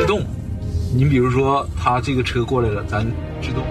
动。你比如说，他这个车过来了，咱制动。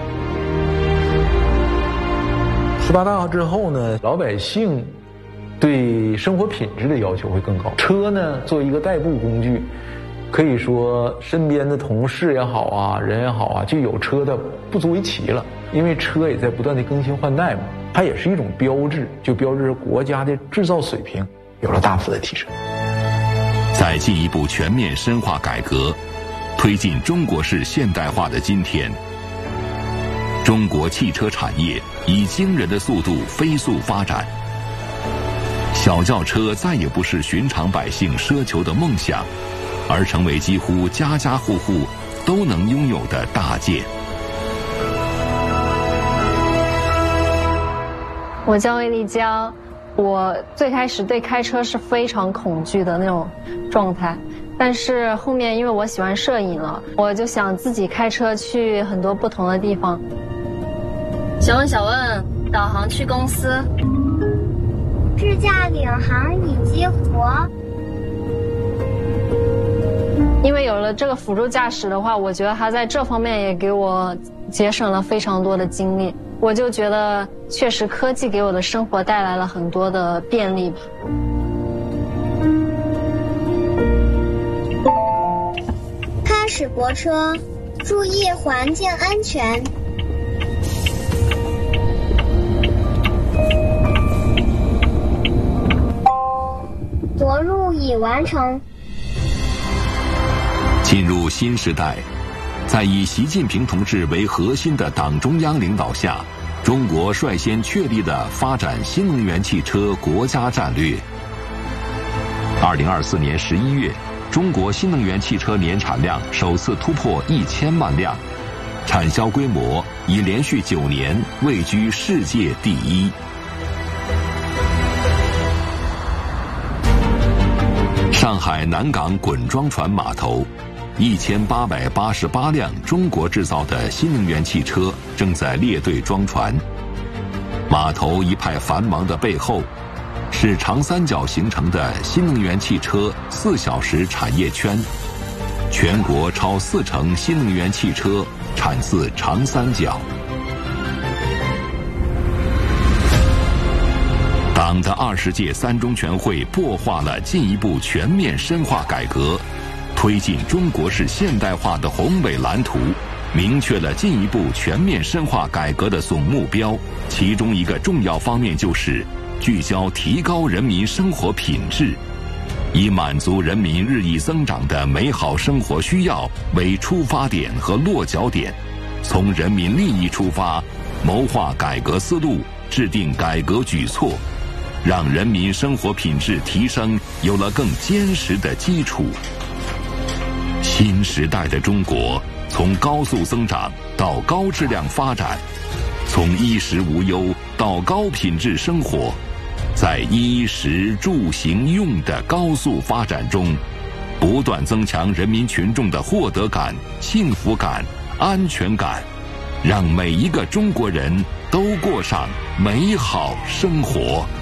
18大之后呢，老百姓对生活品质的要求会更高。车呢，作为一个代步工具，可以说身边的同事也好啊，人也好啊，就有车的不足为奇了。因为车也在不断的更新换代嘛，它也是一种标志，就标志着国家的制造水平有了大幅的提升。 在进一步全面深化改革，推进中国式现代化的今天，中国汽车产业以惊人的速度飞速发展。小轿车再也不是寻常百姓奢求的梦想，而成为几乎家家户户都能拥有的大件。 我叫魏丽娇，我最开始对开车是非常恐惧的那种状态，但是后面因为我喜欢摄影了，我就想自己开车去很多不同的地方。小问，导航去公司。 智驾领航已激活。 因为有了这个辅助驾驶的话，我觉得它在这方面也给我节省了非常多的精力。我就觉得确实科技给我的生活带来了很多的便利吧。 开始泊车，注意环境安全。着陆已完成。 进入新时代，在以习近平同志为核心的党中央领导下，中国率先确立了发展新能源汽车国家战略。2024年11月，中国新能源汽车年产量首次突破1000万辆，产销规模已连续9年位居世界第一。上海南港滚装船码头，1888辆中国制造的新能源汽车正在列队装船。码头一派繁忙的背后，是长三角形成的新能源汽车4小时产业圈。全国超40%新能源汽车产自长三角。党的20届3中全会擘画了进一步全面深化改革，推进中国式现代化的宏伟蓝图，明确了进一步全面深化改革的总目标。其中一个重要方面就是聚焦提高人民生活品质，以满足人民日益增长的美好生活需要为出发点和落脚点，从人民利益出发，谋划改革思路，制定改革举措，让人民生活品质提升有了更坚实的基础。新时代的中国，从高速增长到高质量发展，从衣食无忧到高品质生活，在衣食住行用的高速发展中，不断增强人民群众的获得感、幸福感、安全感，让每一个中国人都过上美好生活。